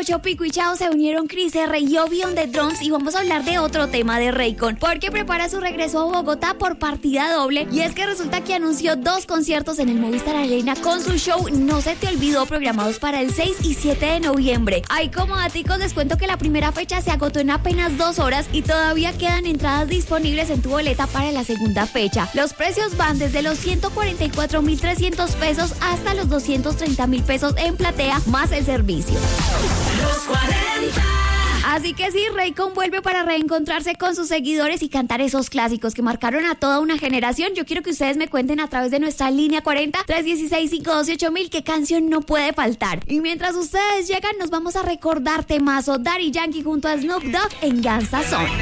escuchó Pico y Chao, se unieron Chris R y Obi on the Drums y vamos a hablar de otro tema de Raycon, porque prepara su regreso a Bogotá por partida doble, y es que resulta que anunció 2 conciertos en el Movistar Arena con su show No Se Te Olvidó, programados para el 6 y 7 de noviembre. Ahí como daticos les cuento que la primera fecha se agotó en apenas 2 horas y todavía quedan entradas disponibles en tu boleta para la segunda fecha. Los precios van desde los 144.300 pesos hasta los 230.000 pesos en platea, más el servicio. Los 40. Así que sí, Raycon vuelve para reencontrarse con sus seguidores y cantar esos clásicos que marcaron a toda una generación. Yo quiero que ustedes me cuenten a través de nuestra línea 40 316 512 qué canción no puede faltar. Y mientras ustedes llegan, nos vamos a recordar temazo Daddy Yankee junto a Snoop Dogg en Gangsta Zone.